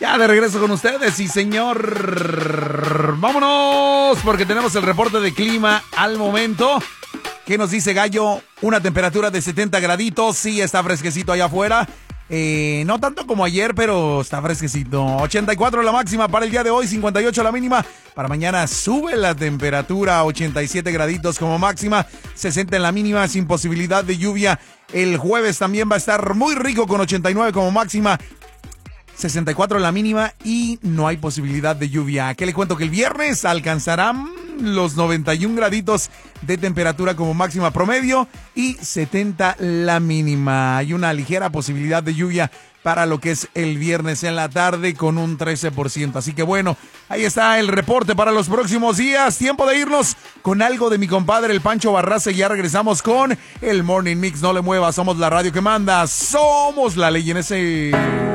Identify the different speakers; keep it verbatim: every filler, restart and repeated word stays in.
Speaker 1: Ya de regreso con ustedes, sí señor. Vámonos, porque tenemos el reporte de clima al momento. ¿Qué nos dice Gallo? Una temperatura de setenta graditos, sí está fresquecito allá afuera. Eh, no tanto como ayer, pero está fresquecito. ochenta y cuatro la máxima para el día de hoy, cincuenta y ocho la mínima. Para mañana sube la temperatura a ochenta y siete graditos como máxima, sesenta en la mínima, sin posibilidad de lluvia. El jueves también va a estar muy rico con ochenta y nueve como máxima, sesenta y cuatro la mínima y no hay posibilidad de lluvia. ¿Qué le cuento? Que el viernes alcanzarán los noventa y un graditos de temperatura como máxima promedio y setenta la mínima. Hay una ligera posibilidad de lluvia para lo que es el viernes en la tarde con un trece por ciento. Así que bueno, ahí está el reporte para los próximos días. Tiempo de irnos con algo de mi compadre el Pancho Barraza y ya regresamos con el Morning Mix. No le muevas, somos la radio que manda, somos la ley en ese...